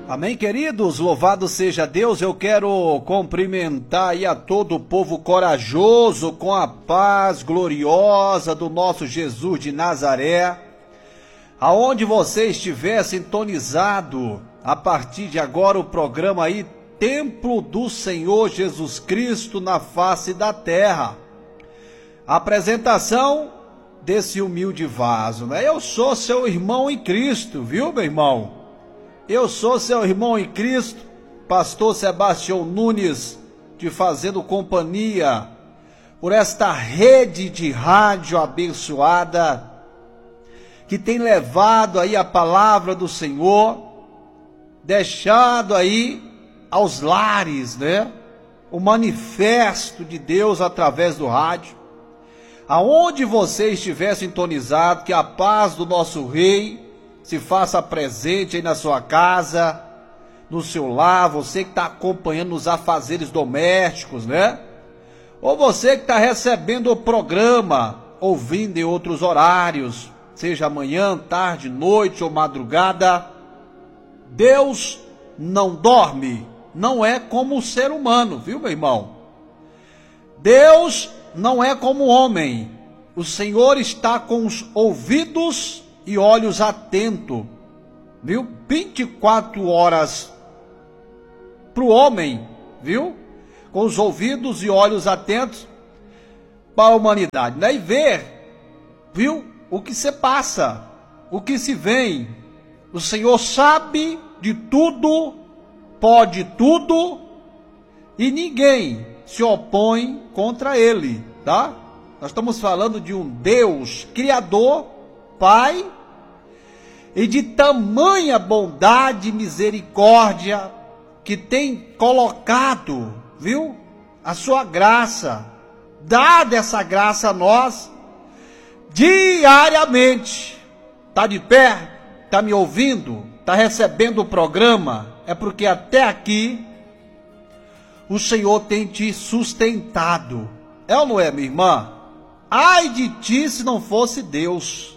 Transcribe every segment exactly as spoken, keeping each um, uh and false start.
Amém, queridos? Louvado seja Deus. Eu quero cumprimentar aí a todo o povo corajoso com a paz gloriosa do nosso Jesus de Nazaré. Aonde você estiver sintonizado, a partir de agora o programa aí, Templo do Senhor Jesus Cristo na face da terra. A apresentação desse humilde vaso, né? Eu sou seu irmão em Cristo, viu, meu irmão? Eu sou seu irmão em Cristo, pastor Sebastião Nunes, te fazendo companhia por esta rede de rádio abençoada, que tem levado aí a palavra do Senhor, deixado aí aos lares, né? O manifesto de Deus através do rádio. Aonde você estiver sintonizado, que a paz do nosso Rei se faça presente aí na sua casa, no seu lar, você que está acompanhando os afazeres domésticos, né? Ou você que está recebendo o programa, ouvindo em outros horários, seja manhã, tarde, noite ou madrugada. Deus não dorme, não é como o ser humano, viu, meu irmão? Deus não é como o homem. O Senhor está com os ouvidos e olhos atentos, viu? vinte e quatro horas para o homem, viu? Com os ouvidos e olhos atentos para a humanidade, né? E ver, viu? O que se passa, o que se vem. O Senhor sabe de tudo, pode tudo, e ninguém se opõe contra Ele, tá? Nós estamos falando de um Deus Criador, Pai, e de tamanha bondade e misericórdia, que tem colocado, viu, a sua graça, dada essa graça a nós, diariamente. Está de pé? Está me ouvindo? Está recebendo o programa? É porque até aqui o Senhor tem te sustentado. É ou não é, minha irmã? Ai de ti se não fosse Deus.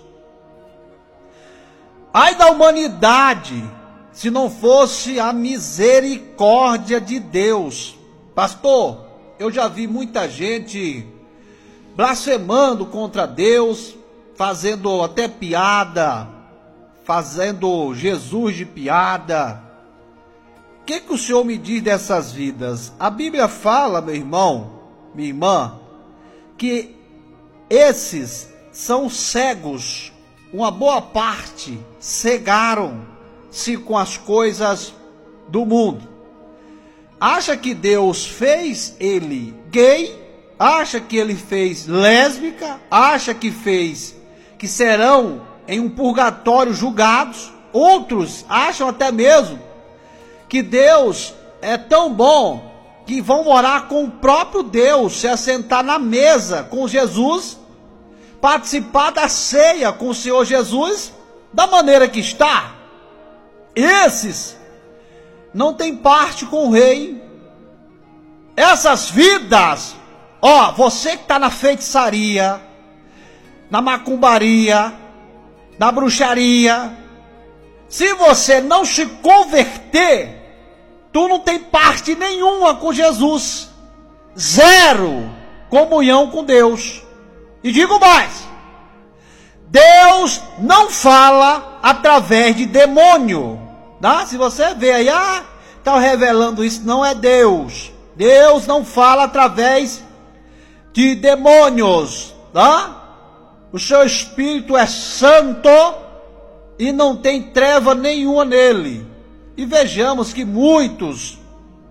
Ai da humanidade, se não fosse a misericórdia de Deus. Pastor, eu já vi muita gente blasfemando contra Deus, fazendo até piada, fazendo Jesus de piada. O que que o Senhor me diz dessas vidas? A Bíblia fala, meu irmão, minha irmã, que esses são cegos. Uma boa parte cegaram-se com as coisas do mundo. Acha que Deus fez ele gay? Acha que ele fez lésbica? Acha que fez que serão em um purgatório julgados? Outros acham até mesmo que Deus é tão bom que vão morar com o próprio Deus, se assentar na mesa com Jesus, participar da ceia com o Senhor Jesus da maneira que está. Esses não têm parte com o Rei. Essas vidas, ó, você que está na feitiçaria, na macumbaria, na bruxaria, se você não se converter, tu não tem parte nenhuma com Jesus. Zero comunhão com Deus. E digo mais, Deus não fala através de demônio, tá? Se você vê aí, ah, está revelando isso, não é Deus. Deus não fala através de demônios, tá? O seu Espírito é santo e não tem treva nenhuma nele. E vejamos que muitos,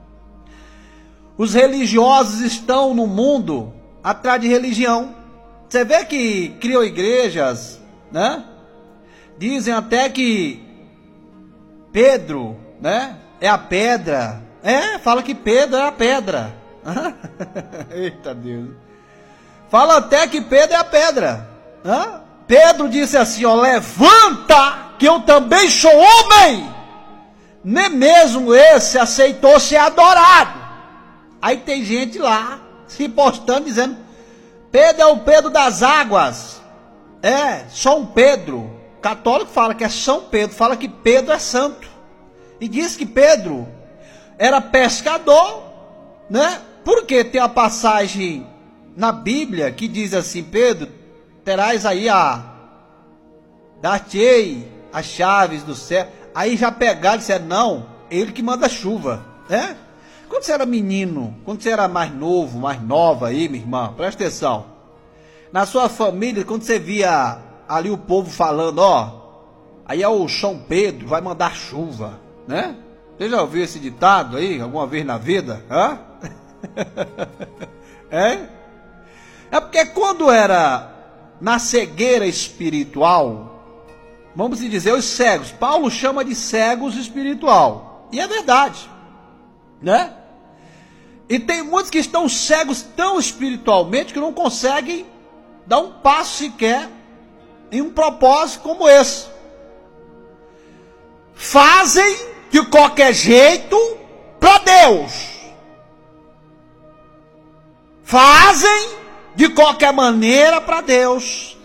os religiosos estão no mundo atrás de religião. Você vê que criam igrejas, né? Dizem até que Pedro, né, é a pedra. É, fala que Pedro é a pedra. Eita Deus. Fala até que Pedro é a pedra. Hã? Pedro disse assim, ó, levanta, que eu também sou homem. Nem mesmo esse aceitou ser adorado. Aí tem gente lá se postando dizendo, Pedro é o Pedro das águas. É, São Pedro. Católico fala que é São Pedro, fala que Pedro é santo. E diz que Pedro era pescador, né? Porque tem a passagem na Bíblia que diz assim: Pedro, terás aí a dar-te-ei as chaves do céu. Aí já pegaram e disseram: não, ele que manda chuva, né? Quando você era menino, quando você era mais novo, mais nova aí, minha irmã, presta atenção. Na sua família, quando você via ali o povo falando, ó, aí é o São Pedro, vai mandar chuva, né? Você já ouviu esse ditado aí, alguma vez na vida? Hã? É? É porque quando era na cegueira espiritual, vamos dizer, os cegos, Paulo chama de cegos espiritual, e é verdade, né? E tem muitos que estão cegos tão espiritualmente que não conseguem dar um passo sequer em um propósito como esse. Fazem de qualquer jeito para Deus. Fazem de qualquer maneira para Deus.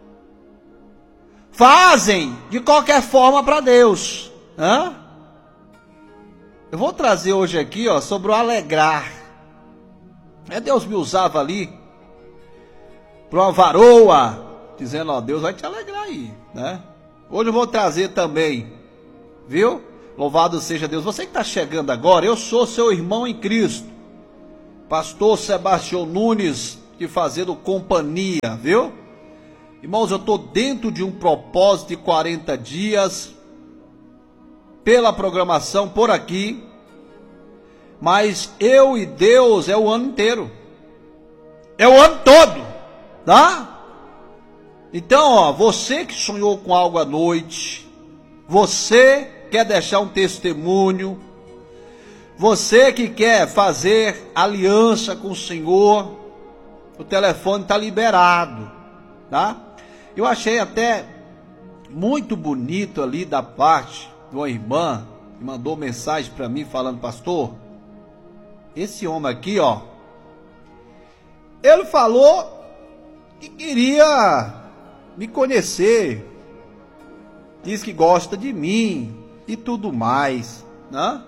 Fazem de qualquer forma para Deus. Hã? Eu vou trazer hoje aqui, ó, sobre o alegrar. É, Deus me usava ali para uma varoa, dizendo, ó, Deus vai te alegrar aí, né? Hoje eu vou trazer também, viu? Louvado seja Deus. Você que está chegando agora, eu sou seu irmão em Cristo, pastor Sebastião Nunes, te fazendo companhia, viu? Irmãos, eu estou dentro de um propósito de quarenta dias, pela programação por aqui, mas eu e Deus é o ano inteiro, é o ano todo, tá? Então, ó, você que sonhou com algo à noite, você quer deixar um testemunho, você que quer fazer aliança com o Senhor, o telefone está liberado, tá? Eu achei até muito bonito ali da parte de uma irmã que mandou mensagem para mim falando, pastor, esse homem aqui, ó, ele falou que queria me conhecer, diz que gosta de mim e tudo mais, né?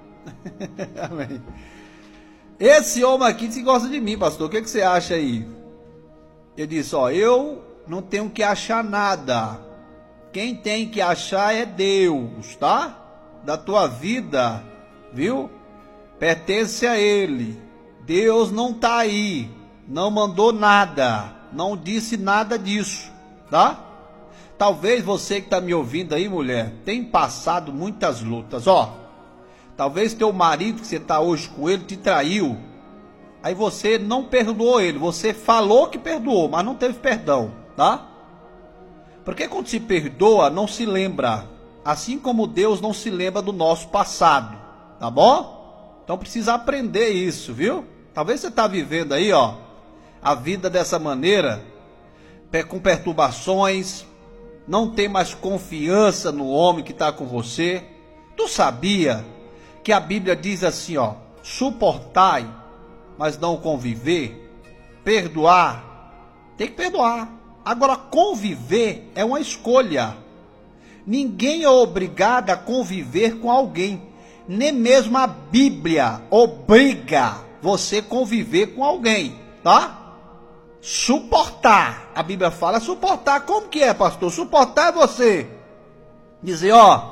Amém. Esse homem aqui diz que gosta de mim, pastor, o que, que você acha aí? Ele disse, ó, eu não tenho que achar nada, quem tem que achar é Deus, tá? Da tua vida, viu? Pertence a Ele. Deus não está aí, não mandou nada, não disse nada disso, tá? Talvez você que está me ouvindo aí, mulher, tenha passado muitas lutas, ó. Talvez teu marido, que você está hoje com ele, te traiu. Aí você não perdoou ele, você falou que perdoou, mas não teve perdão, tá? Porque quando se perdoa, não se lembra. Assim como Deus não se lembra do nosso passado, tá bom? Então precisa aprender isso, viu? Talvez você está vivendo aí, ó, a vida dessa maneira, com perturbações, não tem mais confiança no homem que está com você. Tu sabia que a Bíblia diz assim, ó, suportai, mas não conviver, perdoar, tem que perdoar. Agora, conviver é uma escolha. Ninguém é obrigado a conviver com alguém. Nem mesmo a Bíblia obriga você a conviver com alguém, tá? Suportar. A Bíblia fala suportar. Como que é, pastor? Suportar é você dizer, ó,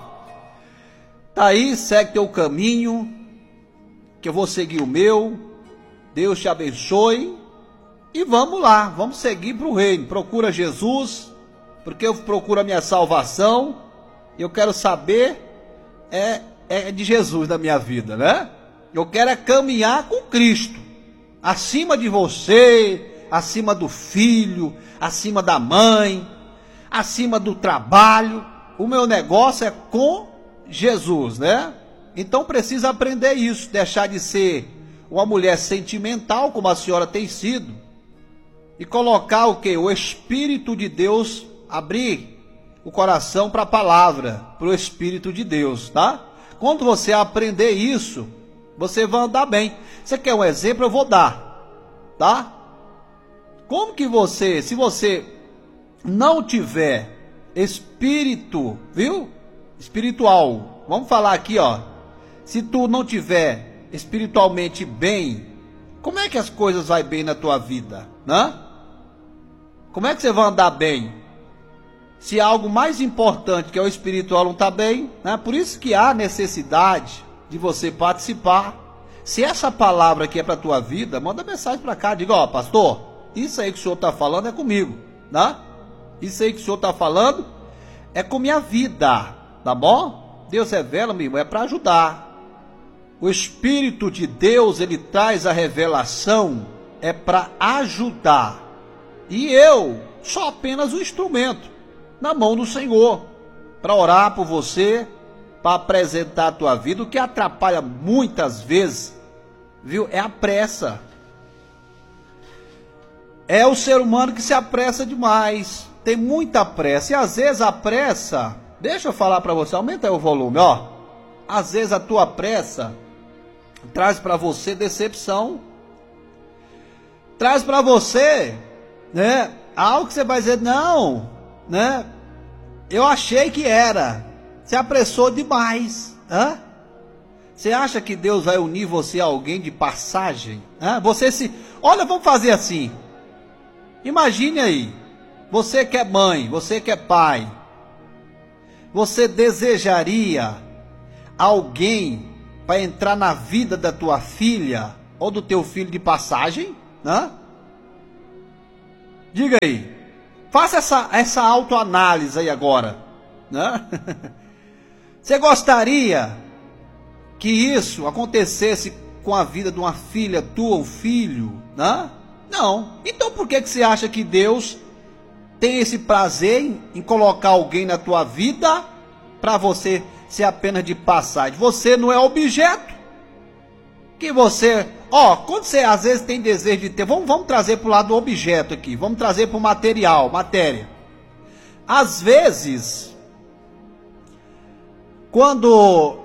tá aí, segue teu caminho, que eu vou seguir o meu. Deus te abençoe. E vamos lá, vamos seguir para o reino. Procura Jesus, porque eu procuro a minha salvação. Eu quero saber é, é de Jesus na minha vida, né? Eu quero é caminhar com Cristo, acima de você, acima do filho, acima da mãe, acima do trabalho. O meu negócio é com Jesus, né? Então precisa aprender isso, deixar de ser uma mulher sentimental, como a senhora tem sido, e colocar o que? O Espírito de Deus, abrir o coração para a palavra, para o Espírito de Deus, tá? Quando você aprender isso, você vai andar bem. Você quer um exemplo? Eu vou dar, tá? Como que você, se você não tiver espírito, viu? Espiritual, vamos falar aqui, ó. Se tu não tiver espiritualmente bem, como é que as coisas vão bem na tua vida, né? Como é que você vai andar bem? Se algo mais importante que é o espiritual não está bem, né? Por isso que há necessidade de você participar. Se essa palavra aqui é para a tua vida, manda mensagem para cá, diga, ó, pastor, isso aí que o senhor está falando é comigo, né? Isso aí que o senhor está falando é com minha vida, tá bom? Deus revela, meu irmão, é para ajudar. O Espírito de Deus, ele traz a revelação, é para ajudar. E eu sou apenas um instrumento na mão do Senhor, para orar por você, para apresentar a tua vida. O que atrapalha muitas vezes, viu, é a pressa. É o ser humano que se apressa demais, tem muita pressa, e às vezes a pressa, deixa eu falar para você, aumenta aí o volume, ó. Às vezes a tua pressa traz para você decepção, traz para você, né, algo que você vai dizer, não, né, eu achei que era, se apressou demais, hã? Você acha que Deus vai unir você a alguém de passagem? Hã? Você se, olha, vamos fazer assim, imagine aí, você que é mãe, você que é pai, você desejaria alguém para entrar na vida da tua filha ou do teu filho de passagem, né? Diga aí, faça essa, essa autoanálise aí agora, né? Você gostaria que isso acontecesse com a vida de uma filha tua, um filho, né? Não. Então por que que você acha que Deus tem esse prazer em, em colocar alguém na tua vida para você ser apenas de passagem? Você não é objeto que você, ó, quando você às vezes tem desejo de ter, vamos, vamos trazer para o lado do objeto aqui, vamos trazer para o material, matéria. Às vezes, quando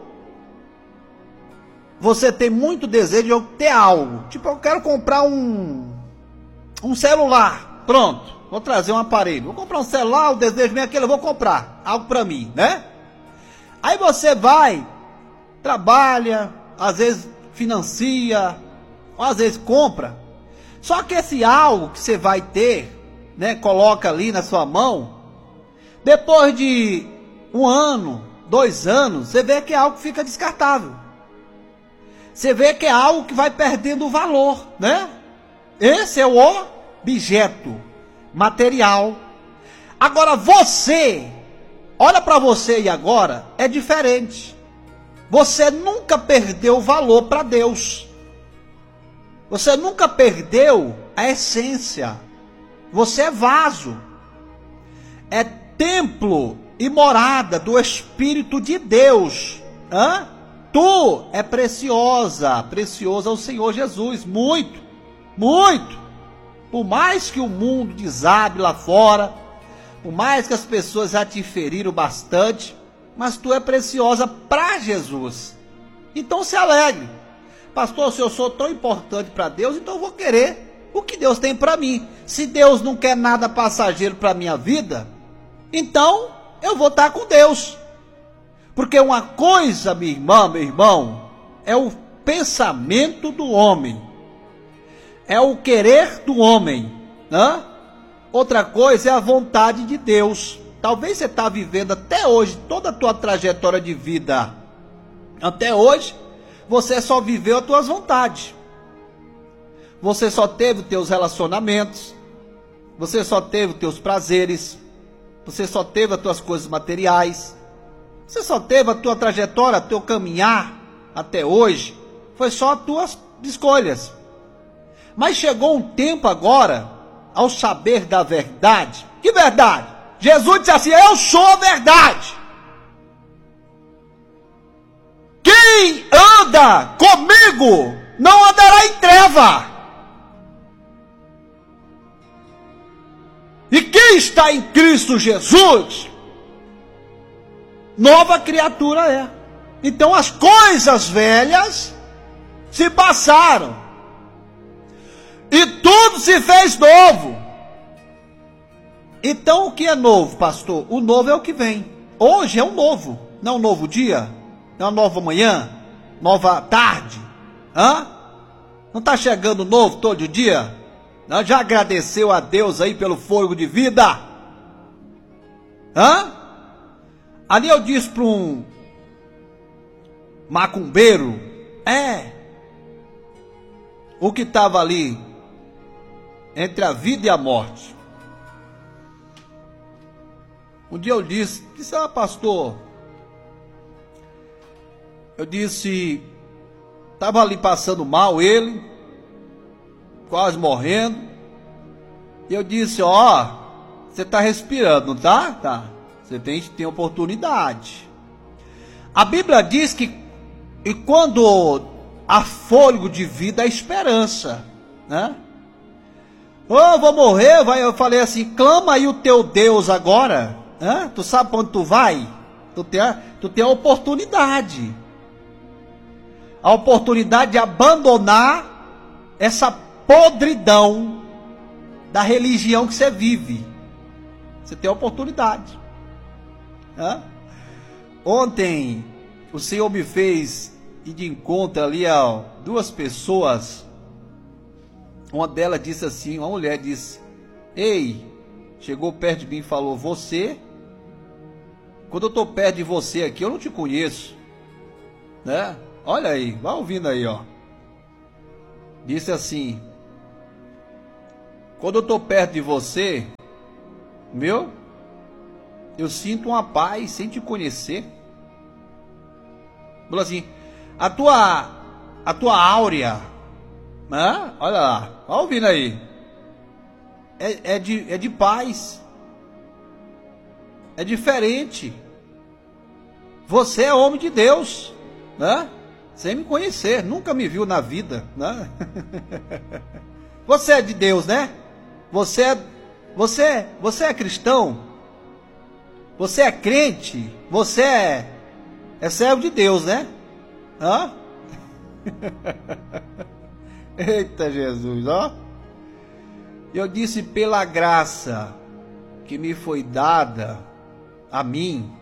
você tem muito desejo de ter algo, tipo, eu quero comprar um, um celular, pronto, vou trazer um aparelho, vou comprar um celular, o desejo meu é aquele, eu vou comprar algo para mim, né? Aí você vai, trabalha, às vezes financia, ou às vezes compra. Só que esse algo que você vai ter, né, coloca ali na sua mão, depois de um ano, dois anos, você vê que é algo que fica descartável. Você vê que é algo que vai perdendo o valor, né? Esse é o objeto material. Agora você, olha para você e agora, é diferente. Você nunca perdeu o valor para Deus. Você nunca perdeu a essência. Você é vaso. É templo e morada do Espírito de Deus. Hã? Tu é preciosa, preciosa ao Senhor Jesus. Muito, muito. Por mais que o mundo desabe lá fora, por mais que as pessoas já te feriram bastante, mas tu é preciosa para Jesus. Então se alegre. Pastor, se eu sou tão importante para Deus, então eu vou querer o que Deus tem para mim. Se Deus não quer nada passageiro para a minha vida, então eu vou estar com Deus. Porque uma coisa, minha irmã, meu irmão, é o pensamento do homem. É o querer do homem, né? Outra coisa é a vontade de Deus. Talvez você está vivendo até hoje, toda a tua trajetória de vida, até hoje, você só viveu as tuas vontades. Você só teve os teus relacionamentos, você só teve os teus prazeres, você só teve as tuas coisas materiais, você só teve a tua trajetória, o teu caminhar até hoje, foi só as tuas escolhas. Mas chegou um tempo agora, ao saber da verdade. Que verdade? Jesus disse assim, eu sou a verdade. Quem anda comigo não andará em treva. E quem está em Cristo Jesus, nova criatura é. Então as coisas velhas se passaram e tudo se fez novo. Então o que é novo, pastor? O novo é o que vem. Hoje é um novo, não um novo dia. É uma nova manhã? Nova tarde? Hã? Não está chegando novo todo dia? Não, já agradeceu a Deus aí pelo fôlego de vida? Hã? Ali eu disse para um macumbeiro, é, o que estava ali entre a vida e a morte. Um dia eu disse, disse, ah, pastor, eu disse, estava ali passando mal ele, quase morrendo, e eu disse, ó, você está respirando, não tá? Tá. Você tem, tem oportunidade. A Bíblia diz que e quando há fôlego de vida, há esperança, né? Oh, vou morrer, vai, eu falei assim, clama aí o teu Deus agora, né? Tu sabe para onde tu vai? Tu tem, tu tem a oportunidade, a oportunidade de abandonar essa podridão da religião que você vive. Você tem a oportunidade. Né? Ontem o Senhor me fez ir de encontro ali a duas pessoas. Uma delas disse assim, uma mulher disse, ei, chegou perto de mim e falou, você, quando eu estou perto de você aqui, eu não te conheço, né? Olha aí, vai ouvindo aí, ó. Disse assim, quando eu estou perto de você, meu, eu sinto uma paz sem te conhecer. Falou assim, a tua, a tua áurea, né? Olha lá, vai ouvindo aí, é, é, de, é de paz, é diferente. Você é homem de Deus, né? Sem me conhecer, nunca me viu na vida, né? Você é de Deus, né? Você é, você, você é cristão? Você é crente? Você é, é servo de Deus, né? Hã? Eita Jesus, ó. Eu disse, pela graça que me foi dada a mim,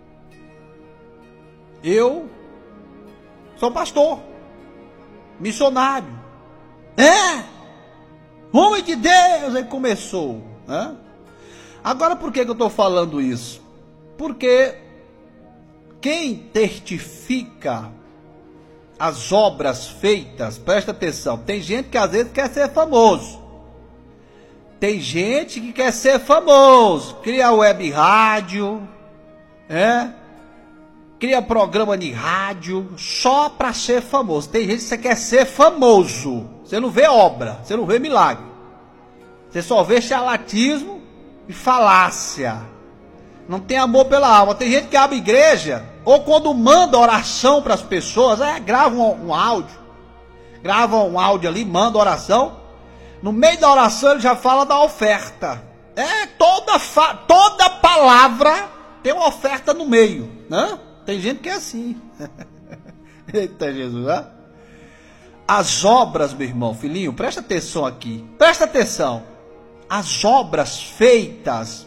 eu sou pastor, missionário. É, homem de Deus. Aí começou, né? Agora por que que eu estou falando isso? Porque quem testifica as obras feitas, presta atenção, tem gente que às vezes quer ser famoso, tem gente que quer ser famoso, cria web rádio, é, cria programa de rádio só para ser famoso. Tem gente que você quer ser famoso, você não vê obra, você não vê milagre, você só vê charlatismo e falácia, não tem amor pela alma. Tem gente que abre igreja, ou quando manda oração para as pessoas, é, grava um, um áudio, grava um áudio ali, manda oração, no meio da oração ele já fala da oferta. É, toda, fa, toda palavra tem uma oferta no meio, né? Tem gente que é assim. Eita Jesus, né? As obras, meu irmão, filhinho, presta atenção aqui, presta atenção. As obras feitas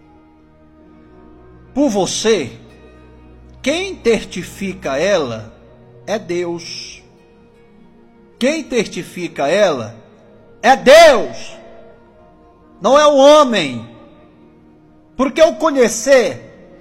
por você, quem testifica ela é Deus. Quem testifica ela é Deus, não é o homem. Porque o conhecer,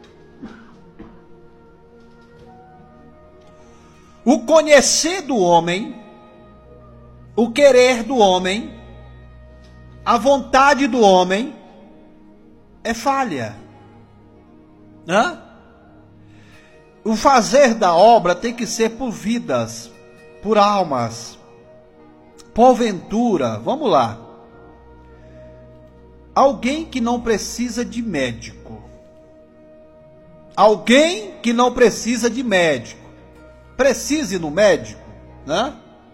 o conhecer do homem, o querer do homem, a vontade do homem é falha. Hã? O fazer da obra tem que ser por vidas, por almas, porventura. Vamos lá. Alguém que não precisa de médico. Alguém que não precisa de médico. Precise ir no médico, né?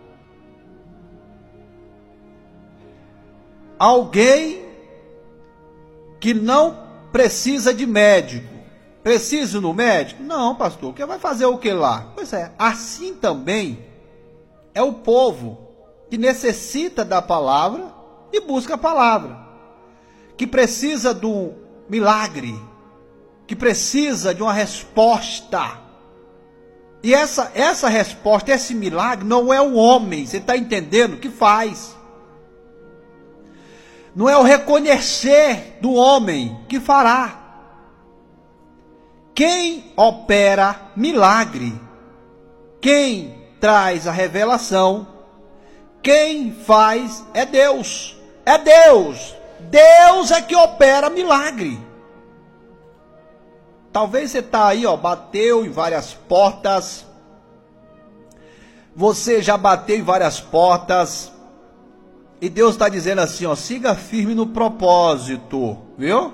Alguém que não precisa de médico. Precisa ir no médico? Não, pastor. Que vai fazer o que lá? Pois é, assim também é o povo que necessita da palavra e busca a palavra, que precisa de um milagre, que precisa de uma resposta, E essa, essa resposta, esse milagre, não é o homem, você está entendendo, que faz. Não é o reconhecer do homem que fará. Quem opera milagre, quem traz a revelação, quem faz é Deus. É Deus. Deus é que opera milagre. Talvez você está aí, ó, bateu em várias portas. Você já bateu em várias portas. E Deus está dizendo assim, ó, siga firme no propósito, viu?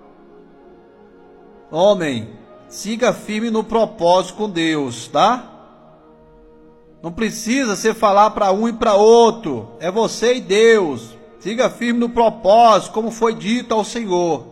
Homem, siga firme no propósito com Deus, tá? Não precisa você falar para um e para outro. É você e Deus. Siga firme no propósito, como foi dito ao Senhor.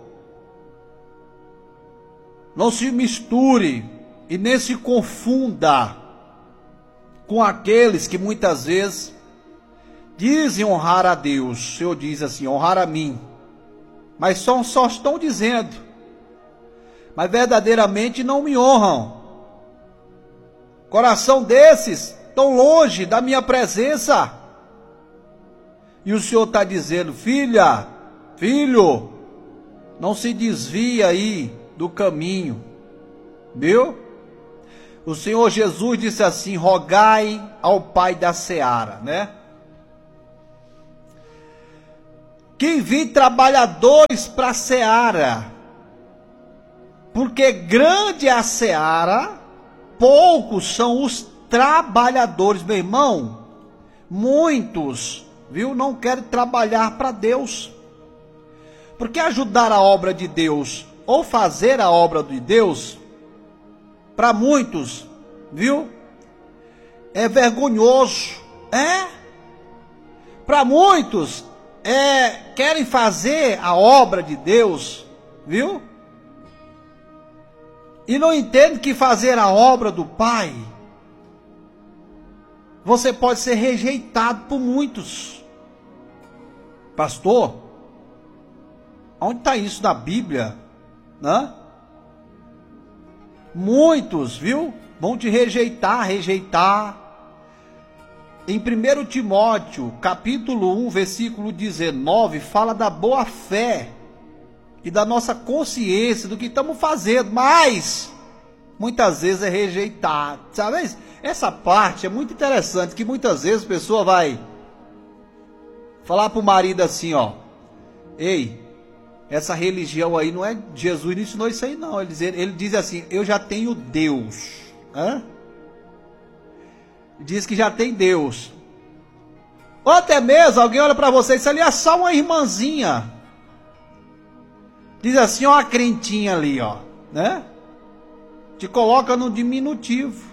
Não se misture e nem se confunda com aqueles que muitas vezes dizem honrar a Deus. O Senhor diz assim, honrar a mim. Mas só, só estão dizendo. Mas verdadeiramente não me honram. Coração desses tão longe da minha presença. E o Senhor está dizendo, filha, filho, não se desvia aí do caminho, viu? O Senhor Jesus disse assim, rogai ao Pai da seara, né? Que envie trabalhadores para a seara, porque grande é a seara, poucos são os trabalhadores, meu irmão. Muitos, viu, não querem trabalhar para Deus, porque ajudar a obra de Deus ou fazer a obra de Deus, para muitos, viu, é vergonhoso, é, para muitos, é, querem fazer a obra de Deus, viu, e não entendem que fazer a obra do Pai, você pode ser rejeitado por muitos. Pastor, onde está isso na Bíblia? Né? Muitos, viu, vão te rejeitar, rejeitar. Em primeiro Timóteo, capítulo um, versículo dezenove, fala da boa fé e da nossa consciência do que estamos fazendo, mas muitas vezes é rejeitado, sabe? Essa parte é muito interessante, que muitas vezes a pessoa vai falar para o marido assim, ó, ei, essa religião aí não é, Jesus não ensinou isso aí não, ele diz, ele diz assim, eu já tenho Deus, hã? Diz que já tem Deus, ou até mesmo alguém olha para você, isso ali é só uma irmãzinha, diz assim, ó, a crentinha ali, ó, né? Te coloca no diminutivo.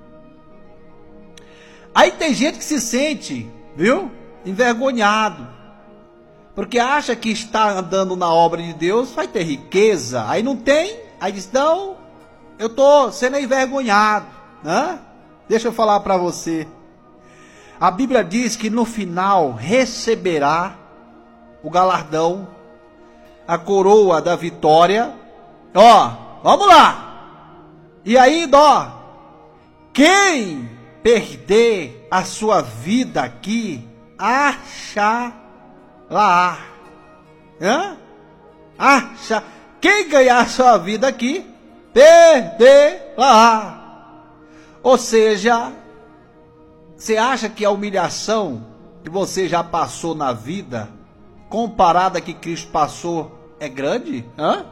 Aí tem gente que se sente, viu, envergonhado, porque acha que está andando na obra de Deus, vai ter riqueza, aí não tem, aí diz, não, eu estou sendo envergonhado, né? Deixa eu falar para você, a Bíblia diz que no final receberá o galardão, a coroa da vitória, ó, vamos lá, e aí, ó, quem perder a sua vida aqui, achará, hã? Acha, quem ganhar a sua vida aqui, perderá. Ou seja, você acha que a humilhação que você já passou na vida, comparada a que Cristo passou, é grande? Hã?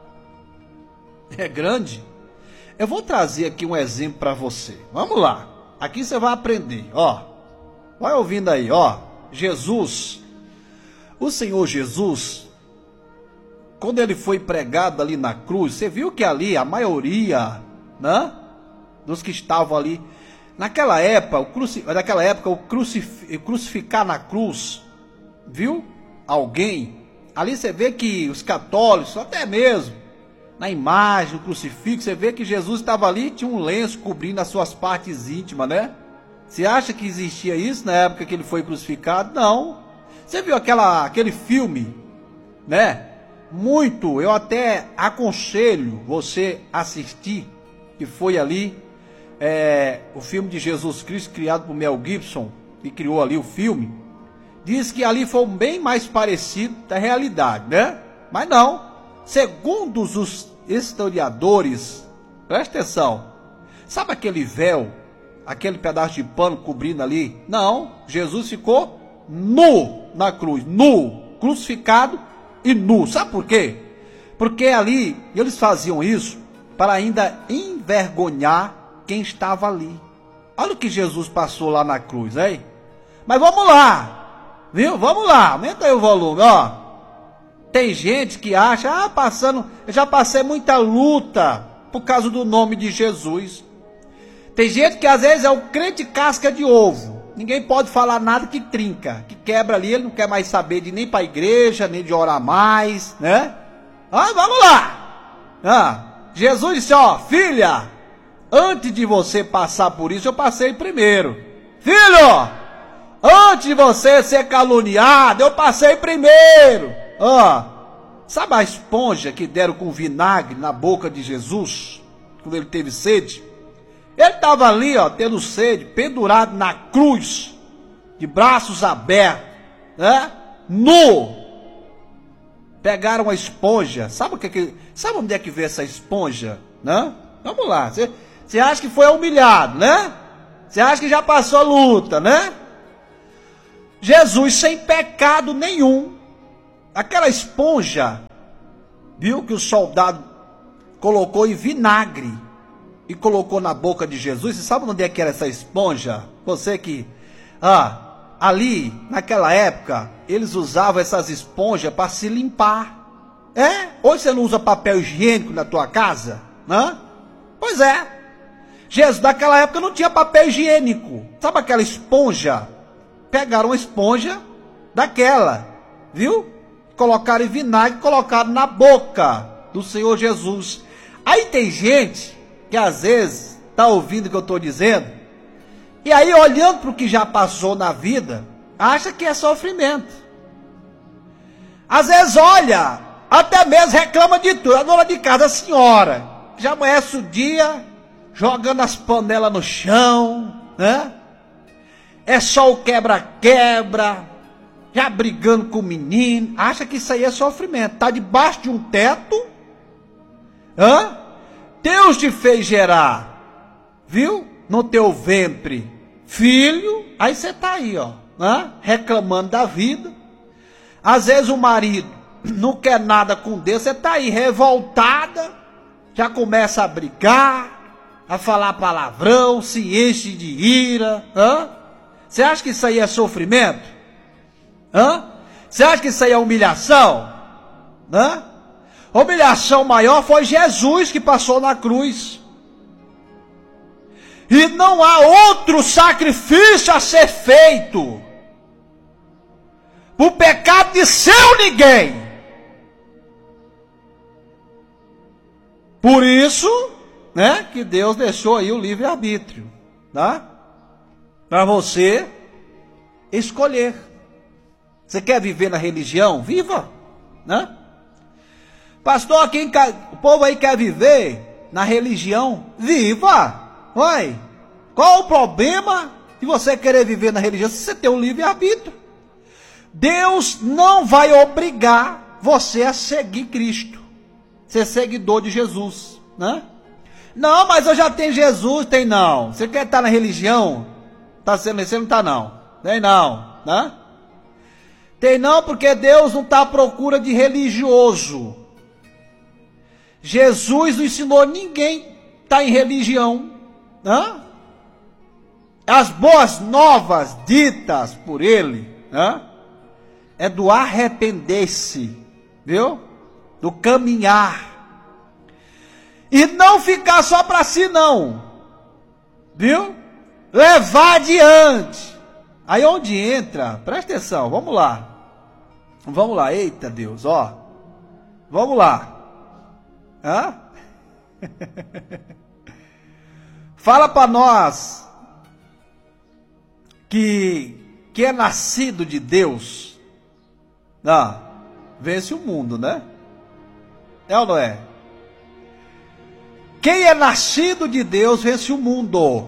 É grande? Eu vou trazer aqui um exemplo para você. Vamos lá. Aqui você vai aprender, ó. Vai ouvindo aí, ó. Jesus, o Senhor Jesus, quando ele foi pregado ali na cruz, você viu que ali a maioria, né, dos que estavam ali, naquela época, o cruci, naquela época, o crucif, crucificar na cruz, viu? Alguém, ali você vê que os católicos, até mesmo, na imagem, o crucifixo, você vê que Jesus estava ali, tinha um lenço cobrindo as suas partes íntimas, né? Você acha que existia isso na época que ele foi crucificado? Não. Você viu aquela, aquele filme, né? Muito, eu até aconselho você assistir, que foi ali, é, o filme de Jesus Cristo, criado por Mel Gibson, que criou ali o filme, diz que ali foi bem mais parecido da realidade, né? Mas não, segundo os historiadores, presta atenção, sabe aquele véu, aquele pedaço de pano cobrindo ali? Não, Jesus ficou nu na cruz, nu, crucificado e nu. Sabe por quê? Porque ali eles faziam isso para ainda envergonhar quem estava ali. Olha o que Jesus passou lá na cruz, hein? Mas vamos lá, viu? Vamos lá, aumenta aí o volume, ó. Tem gente que acha, ah, passando, eu já passei muita luta por causa do nome de Jesus. Tem gente que às vezes é o crente casca de ovo. Ninguém pode falar nada que trinca, que quebra ali, ele não quer mais saber de nem para a igreja, nem de orar mais, né? Ah, vamos lá. Ah, Jesus disse, ó, filha, antes de você passar por isso, eu passei primeiro. Filho, antes de você ser caluniado, eu passei primeiro. Ó, sabe a esponja que deram com vinagre na boca de Jesus, quando ele teve sede? Ele estava ali, ó, tendo sede, pendurado na cruz, de braços abertos, né? Nu. Pegaram uma esponja. Sabe o que que, sabe onde é que veio essa esponja, né? Vamos lá. Você acha que foi humilhado, né? Você acha que já passou a luta, né? Jesus sem pecado nenhum. Aquela esponja, viu que o soldado colocou em vinagre e colocou na boca de Jesus. Você sabe onde é que era essa esponja? Você que, ah, ali, naquela época, eles usavam essas esponjas para se limpar. É? Hoje você não usa papel higiênico na tua casa, né? Pois é. Jesus, naquela época, não tinha papel higiênico. Sabe aquela esponja? Pegaram uma esponja daquela, viu? Colocaram em vinagre, colocaram na boca do Senhor Jesus. Aí tem gente que às vezes está ouvindo o que eu estou dizendo, e aí olhando para o que já passou na vida, acha que é sofrimento. Às vezes olha, até mesmo reclama de tudo. A dona de casa, a senhora, já amanhece o dia jogando as panelas no chão, né? É só o quebra-quebra, já brigando com o menino, acha que isso aí é sofrimento. Está debaixo de um teto, hã? Deus te fez gerar, viu? No teu ventre, filho. Aí você está aí, ó, né? Reclamando da vida. Às vezes o marido não quer nada com Deus, você está aí revoltada, já começa a brigar, a falar palavrão, se enche de ira. Hã? Você acha que isso aí é sofrimento? Hã? Você acha que isso aí é humilhação? Hã? A humilhação maior foi Jesus que passou na cruz. E não há outro sacrifício a ser feito por pecado de seu ninguém. Por isso, né, que Deus deixou aí o livre-arbítrio, tá? Para você escolher. Você quer viver na religião? Viva, né? Pastor, quem quer, o povo aí quer viver na religião? Viva! Vai! Qual o problema de você querer viver na religião se você tem um livre-arbítrio? Deus não vai obrigar você a seguir Cristo, ser seguidor de Jesus, né? Não, mas eu já tenho Jesus. Tem não. Você quer estar na religião? Tá sendo, você não está não. Tem não, né? Tem não, porque Deus não está à procura de religioso. Jesus não ensinou ninguém a estar em religião, né? As boas novas ditas por ele, né, é do arrepender-se, viu? Do caminhar. E não ficar só para si não, viu? Levar adiante. Aí onde entra, presta atenção, vamos lá. Vamos lá, eita Deus, ó. Vamos lá. Hã? Fala para nós que, que é nascido de Deus. Ah, vence o mundo, né? É ou não é? Quem é nascido de Deus vence o mundo.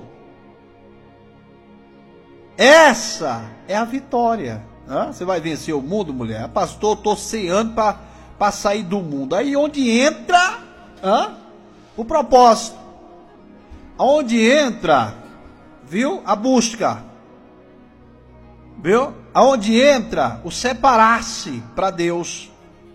Essa é a vitória. Hã? Você vai vencer o mundo, mulher? Pastor, eu estou ceando para sair do mundo. Aí onde entra hã? o propósito. Onde entra, viu, a busca. Viu? Aonde entra o separar-se para Deus.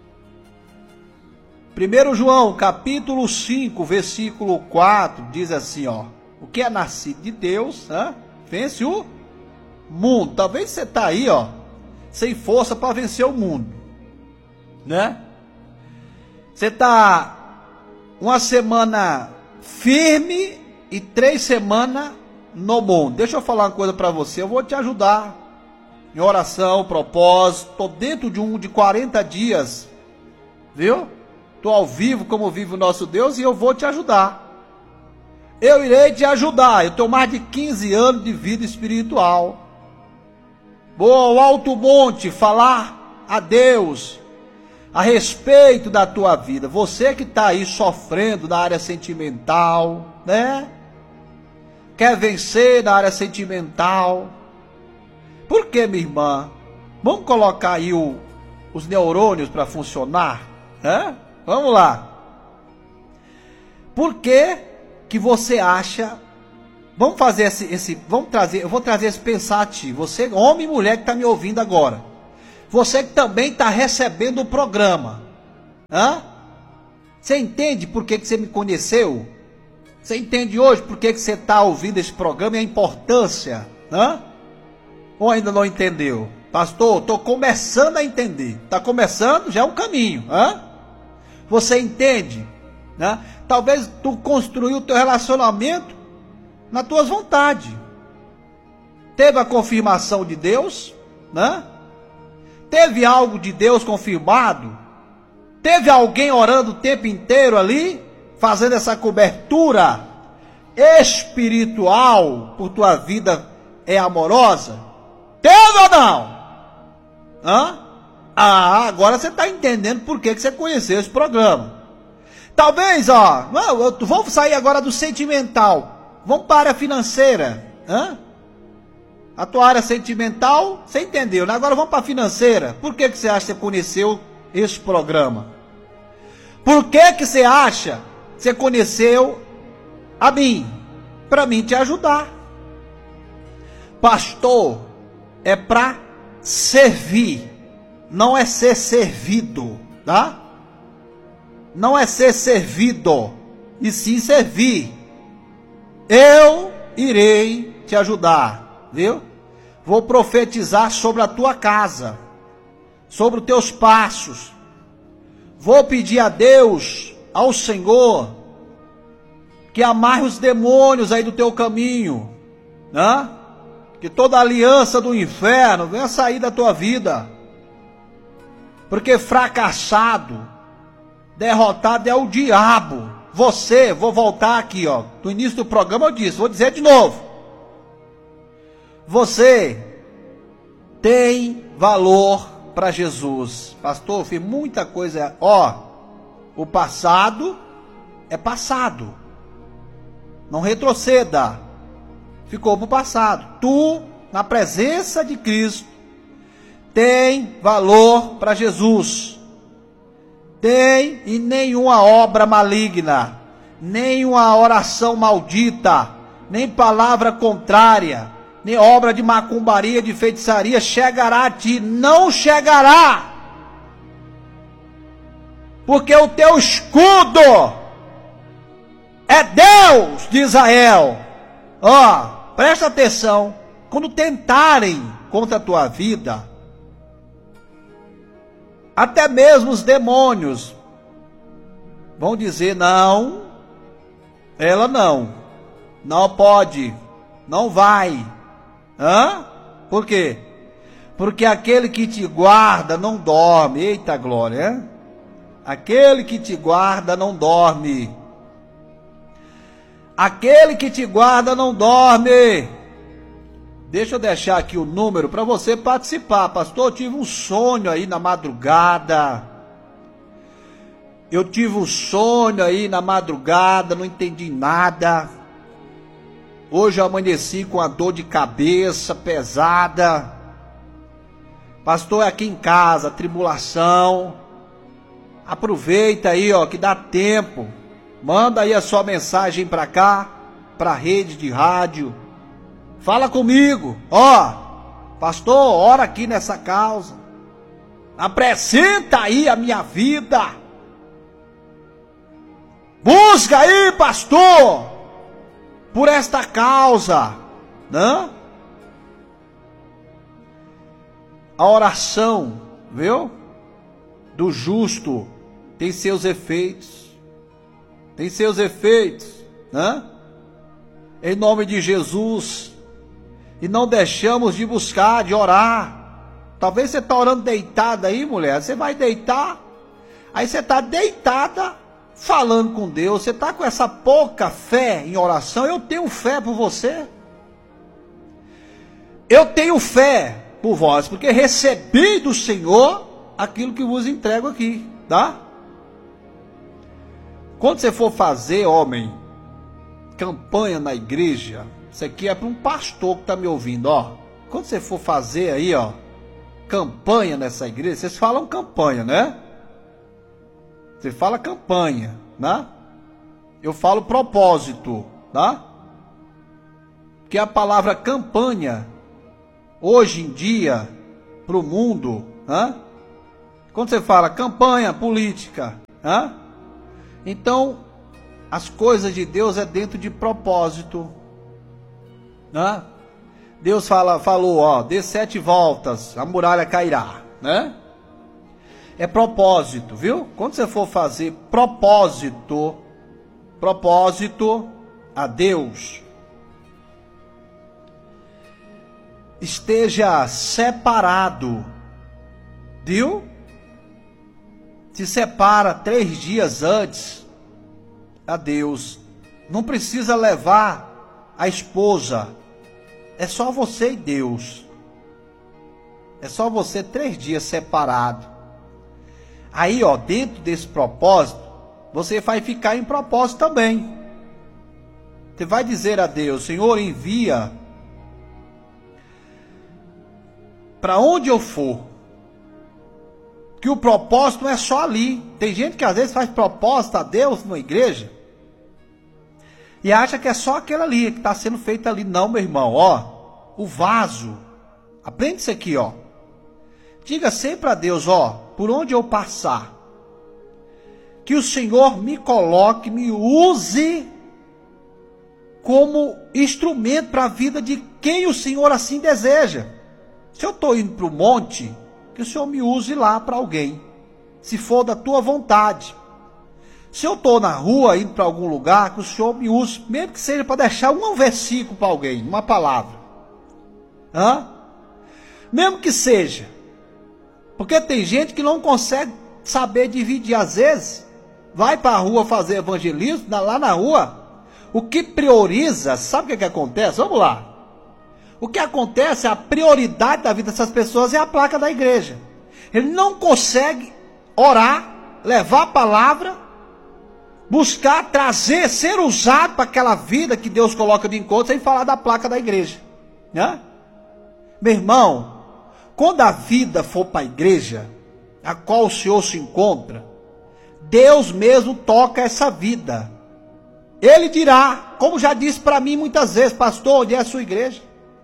primeiro João, capítulo cinco, versículo quatro, diz assim, ó. O que é nascido de Deus, hã? Vence o mundo. Talvez você tá aí, ó, sem força para vencer o mundo, né? Você tá uma semana firme e três semanas no mundo. Deixa eu falar uma coisa para você, eu vou te ajudar em oração, propósito. Tô dentro de um de quarenta dias, viu? Tô ao vivo como vive o nosso Deus e eu vou te ajudar. Eu irei te ajudar. Eu tenho mais de quinze anos de vida espiritual. Vou ao alto monte falar a Deus a respeito da tua vida. Você que está aí sofrendo na área sentimental, né? Quer vencer na área sentimental. Por que, minha irmã? Vamos colocar aí o, os neurônios para funcionar, né? Vamos lá. Por que que você acha... Vamos fazer esse, esse... Vamos trazer... Eu vou trazer esse pensativo. Você, homem e mulher que está me ouvindo agora. Você que também está recebendo o programa. Hã? Você entende por que que você me conheceu? Você entende hoje por que que você está ouvindo esse programa e a importância? Hã? Ou ainda não entendeu? Pastor, estou começando a entender. Está começando? Já é um caminho. Hã? Você entende? Né? Talvez tu construiu o teu relacionamento nas tuas vontades. Teve a confirmação de Deus, né? Teve algo de Deus confirmado? Teve alguém orando o tempo inteiro ali, fazendo essa cobertura espiritual por tua vida é amorosa? Teve ou não? Hã? Ah, agora você está entendendo por que que você conheceu esse programa. Talvez, ó, vamos sair agora do sentimental. Vamos para a área financeira. Hã? A tua área sentimental, você entendeu, né? Agora vamos para a financeira. Por que que você acha que você conheceu esse programa? Por que que você acha que você conheceu a mim? Para mim te ajudar. Pastor, é para servir. Não é ser servido, tá? Não é ser servido, e sim servir. Eu irei te ajudar, viu? Vou profetizar sobre a tua casa, sobre os teus passos. Vou pedir a Deus, ao Senhor, que amarre os demônios aí do teu caminho, né? Que toda aliança do inferno venha sair da tua vida. Porque fracassado, derrotado é o diabo. Você, vou voltar aqui, ó. No início do programa eu disse, vou dizer de novo. Você tem valor para Jesus. Pastor, eu fiz muita coisa. Ó, o passado é passado. Não retroceda. Ficou para o passado. Tu, na presença de Cristo, tem valor para Jesus. Tem, e nenhuma obra maligna, nenhuma oração maldita, nem palavra contrária, nem obra de macumbaria, de feitiçaria chegará a ti. Não chegará. Porque o teu escudo é Deus de Israel. Ó, presta atenção. Quando tentarem contra a tua vida, até mesmo os demônios vão dizer, não, ela não, não pode, não vai. Hã? Por quê? Porque aquele que te guarda não dorme. Eita glória, hein? Aquele que te guarda não dorme. Aquele que te guarda não dorme. Deixa eu deixar aqui o número para você participar. Pastor, eu tive um sonho aí na madrugada. Eu tive um sonho aí na madrugada, não entendi nada. Hoje eu amanheci com a dor de cabeça pesada. Pastor, é aqui em casa, tribulação. Aproveita aí, ó, que dá tempo. Manda aí a sua mensagem para cá, para a rede de rádio. Fala comigo, ó. Pastor, ora aqui nessa causa. Apresenta aí a minha vida. Busca aí, pastor, por esta causa, né? A oração, viu? Do justo tem seus efeitos. Tem seus efeitos, né? Em nome de Jesus. E não deixamos de buscar, de orar. Talvez você está orando deitada aí, mulher. Você vai deitar. Aí você está deitada, falando com Deus. Você está com essa pouca fé em oração. Eu tenho fé por você. Eu tenho fé por vós, porque recebi do Senhor aquilo que vos entrego aqui, tá? Quando você for fazer, homem, campanha na igreja, isso aqui é para um pastor que está me ouvindo, ó. Quando você for fazer aí, ó, campanha nessa igreja, vocês falam campanha, né? Você fala campanha, né? Eu falo propósito, tá? Que a palavra campanha, hoje em dia, para o mundo, né? Quando você fala campanha política, né? Então, as coisas de Deus é dentro de propósito, né? Deus fala, falou, ó, dê sete voltas, a muralha cairá, né? É propósito, viu? Quando você for fazer propósito, propósito a Deus, esteja separado, viu? Se separa três dias antes a Deus. Não precisa levar a esposa. É só você e Deus. É só você três dias separado. Aí, ó, dentro desse propósito, você vai ficar em propósito também. Você vai dizer a Deus, Senhor, envia para onde eu for. Que o propósito não é só ali. Tem gente que às vezes faz propósito a Deus numa igreja e acha que é só aquele ali que está sendo feito ali. Não, meu irmão, ó, o vaso. Aprende isso aqui, ó. Diga sempre a Deus, ó, por onde eu passar, que o Senhor me coloque, me use como instrumento para a vida de quem o Senhor assim deseja. Se eu estou indo para o monte, que o Senhor me use lá para alguém, se for da tua vontade. Se eu estou na rua, indo para algum lugar, que o Senhor me use, mesmo que seja para deixar um versículo para alguém, uma palavra. Hã? Mesmo que seja. Porque tem gente que não consegue saber dividir. Às vezes, vai para a rua fazer evangelismo, lá na rua, o que prioriza, sabe o que, que acontece? Vamos lá. O que acontece, a prioridade da vida dessas pessoas é a placa da igreja. Ele não consegue orar, levar a palavra, buscar, trazer, ser usado para aquela vida que Deus coloca de encontro, sem falar da placa da igreja, né? Meu irmão, quando a vida for para a igreja, a qual o Senhor se encontra, Deus mesmo toca essa vida. Ele dirá, como já disse para mim muitas vezes, pastor, onde é a sua igreja?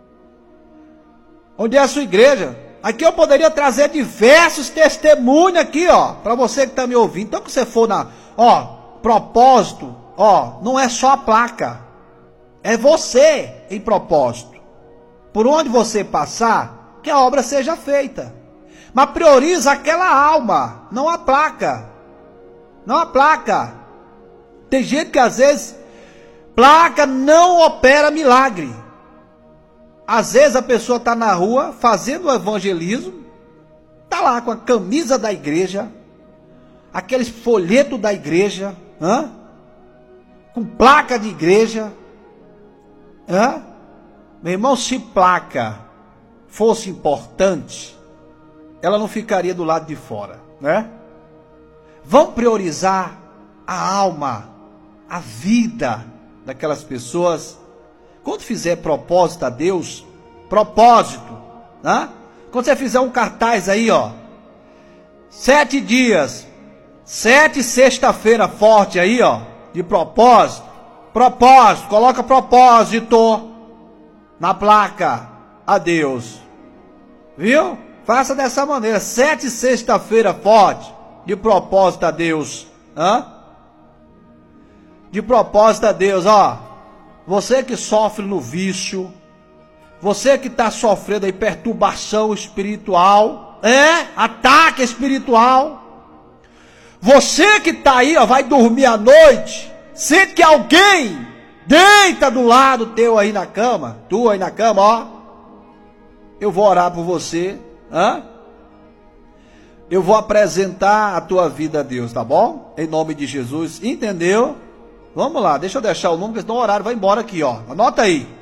Onde é a sua igreja? Aqui eu poderia trazer diversos testemunhos aqui, ó, para você que está me ouvindo. Então, que você for na, ó, propósito, ó, não é só a placa, é você em propósito. Por onde você passar, que a obra seja feita. Mas prioriza aquela alma, não a placa. Não a placa. Tem gente que às vezes, placa não opera milagre. Às vezes a pessoa está na rua fazendo o evangelismo, está lá com a camisa da igreja, aqueles folhetos da igreja, hã? Com placa de igreja. Hã? Meu irmão, se placa fosse importante, ela não ficaria do lado de fora, né? vão priorizar a alma, a vida daquelas pessoas. Quando fizer propósito a Deus, propósito, né? Quando você fizer um cartaz aí, ó, sete dias, sete sexta-feira forte aí, ó, de propósito, propósito, coloca propósito na placa a Deus, viu? Faça dessa maneira, sete sexta-feira forte, de propósito a Deus, hã? De propósito a Deus, ó, você que sofre no vício, você que está sofrendo aí perturbação espiritual, é, ataque espiritual, você que está aí, ó, vai dormir à noite, sente que alguém deita do lado teu aí na cama, tu aí na cama, ó, eu vou orar por você, hã? Eu vou apresentar a tua vida a Deus, tá bom? Em nome de Jesus, entendeu? Vamos lá, deixa eu deixar o número, porque senão o horário vai embora aqui, ó, anota aí.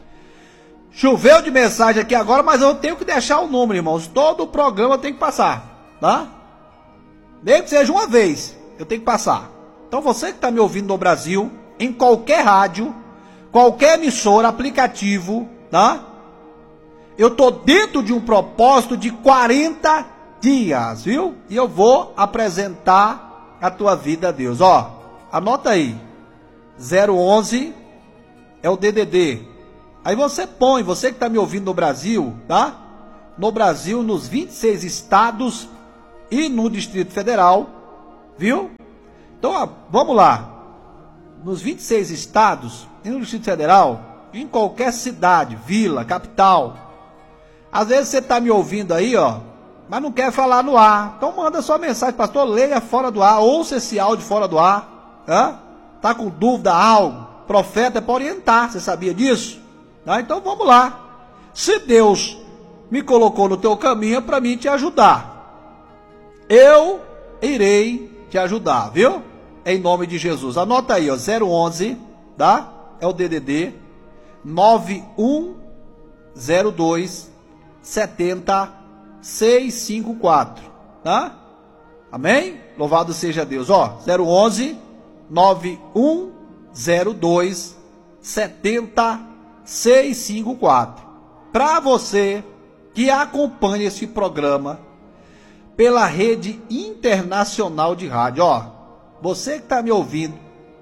Choveu de mensagem aqui agora, mas eu tenho que deixar o número, irmãos. Todo o programa eu tenho que passar, tá? Nem que seja uma vez, eu tenho que passar. Então você que está me ouvindo no Brasil, em qualquer rádio, qualquer emissora, aplicativo, tá? Eu estou dentro de um propósito de quarenta dias, viu? E eu vou apresentar a tua vida a Deus. Ó, anota aí. zero onze é o D D D. Aí você põe, você que está me ouvindo no Brasil, tá? No Brasil, nos vinte e seis estados e no Distrito Federal, viu? Então, ó, vamos lá. Nos vinte e seis estados e no Distrito Federal, em qualquer cidade, vila, capital. Às vezes você está me ouvindo aí, ó, mas não quer falar no ar. Então manda sua mensagem, pastor, leia fora do ar, ouça esse áudio fora do ar. Tá? Tá com dúvida, algo? Profeta é para orientar, você sabia disso? Tá? Então vamos lá. Se Deus me colocou no teu caminho, é para mim te ajudar. Eu irei te ajudar, viu? Em nome de Jesus. Anota aí, ó, zero onze, tá? É o D D D nove um zero dois sete zero seis cinco quatro, tá? Amém? Louvado seja Deus. Ó, zero onze nove um zero dois sete zero seis cinco quatro. Para você que acompanha esse programa pela rede internacional de rádio, ó, você que está me ouvindo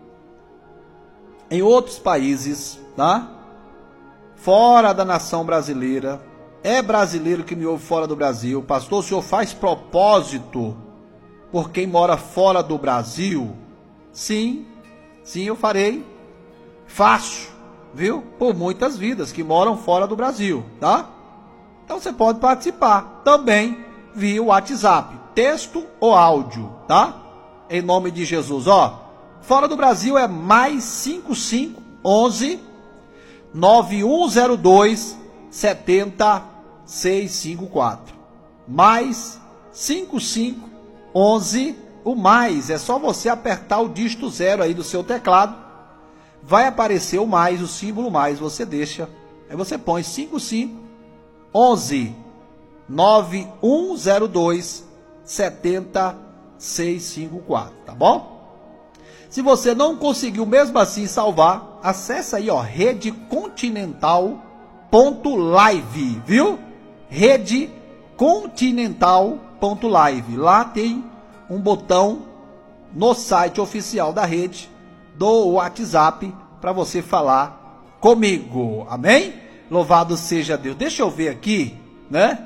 em outros países, tá? Fora da nação brasileira, é brasileiro que me ouve fora do Brasil, pastor, o senhor faz propósito por quem mora fora do Brasil? Sim, sim, eu farei, faço, viu? Por muitas vidas que moram fora do Brasil, tá? Então você pode participar também via WhatsApp, texto ou áudio, tá? Em nome de Jesus, ó. Fora do Brasil é mais cinco cinco onze nove um zero dois sete zero seis cinco quatro. Mais cinco cinco onze, o mais é só você apertar o dígito zero aí do seu teclado. Vai aparecer o mais, o símbolo mais, você deixa. Aí você põe cinco cinco onze nove um zero dois sete zero seis cinco quatro, tá bom? Se você não conseguiu mesmo assim salvar, acessa aí, ó, rede continental ponto live, viu? rede continental ponto live. Lá tem um botão no site oficial da rede do WhatsApp para você falar comigo. Amém? Louvado seja Deus. Deixa eu ver aqui, né?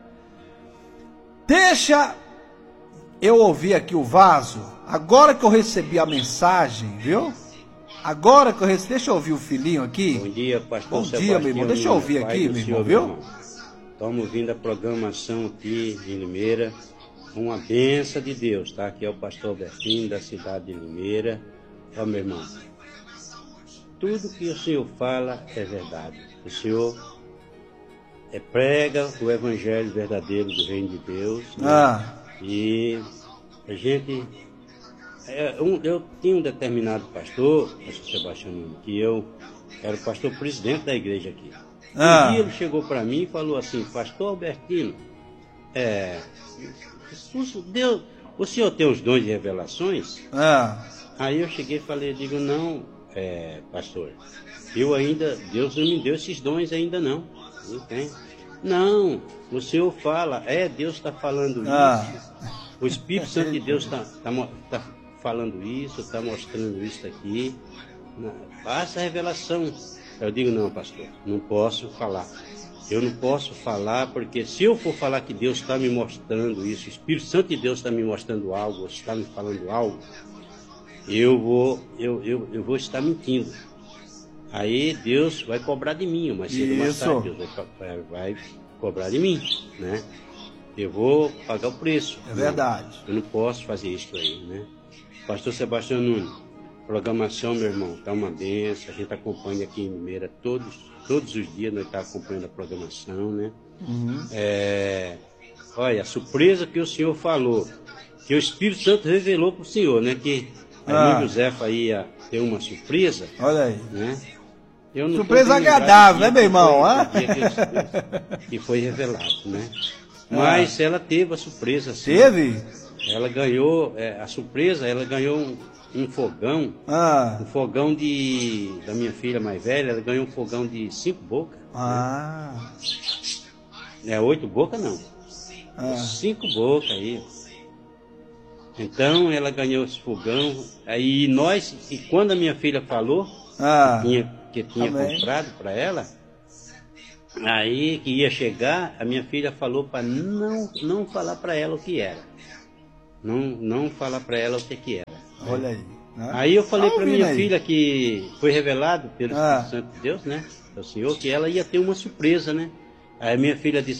Deixa eu ouvir aqui o vaso. Agora que eu recebi a mensagem, viu? Agora que eu recebi, deixa eu ouvir o filhinho aqui. Bom dia, pastor. Bom dia, meu irmão. Deixa eu ouvir aqui, meu irmão, viu? Estamos ouvindo a programação aqui de Limeira. Uma benção de Deus, tá? Aqui é o pastor Albertino, da cidade de Limeira. Ó, meu irmão, tudo que o Senhor fala é verdade. O Senhor é, prega o evangelho verdadeiro do reino de Deus. Né? Ah. E a gente... É, um, eu tinha um determinado pastor, pastor Sebastião, que eu era o pastor presidente da igreja aqui. Ah. Um dia ele chegou para mim e falou assim: pastor Albertino, é, Deus, o senhor tem os dons de revelações? Ah, Aí eu cheguei e falei, digo, não, é, pastor, eu ainda, Deus não me deu esses dons ainda não. Não tem. Não, o senhor fala, é, Deus está falando Ah. isso, o Espírito Santo de Deus está tá, mo- tá falando isso, está mostrando isso aqui, Na- passa a revelação. Eu digo, não, pastor, não posso falar. Eu não posso falar, porque se eu for falar que Deus está me mostrando isso, o Espírito Santo de Deus está me mostrando algo, ou está me falando algo, eu vou, eu, eu, eu vou estar mentindo. Aí Deus vai cobrar de mim, mas cedo ou mais Isso. tarde, Deus vai, co- vai- vai cobrar de mim, né? Eu vou pagar o preço. é verdade. Eu não posso fazer isso aí, né? Pastor Sebastião Nunes, programação, meu irmão, tá uma benção. A gente acompanha aqui em Limeira todos, todos os dias, nós estamos acompanhando a programação, né? Uhum. É, olha, a surpresa que o senhor falou, que o Espírito Santo revelou para o senhor, né? Que a Ah. irmã Josefa ia ter uma surpresa, Olha aí. né? Eu não tô Surpresa bem lembrado agradável, do dia né, meu que irmão, foi- hã? do dia que eu- que foi revelado, né? Mas ela teve a surpresa, sim. Teve? Ela ganhou, é, a surpresa, ela ganhou um, um fogão, Ah. um fogão de, da minha filha mais velha, ela ganhou um fogão de cinco bocas. Ah. É oito bocas não, Ah. cinco bocas aí. Então ela ganhou esse fogão, aí nós, e quando a minha filha falou, Ah. que tinha, que tinha Amém. comprado para ela, aí que ia chegar, a minha filha falou para não, não falar para ela o que era. Não, não falar para ela o que, que era. Olha aí. né? Aí eu falei Tá para ouvindo minha aí? filha que foi revelado pelo Ah. Espírito Santo de Deus, né? O Senhor, que ela ia ter uma surpresa, né? Aí minha filha disse,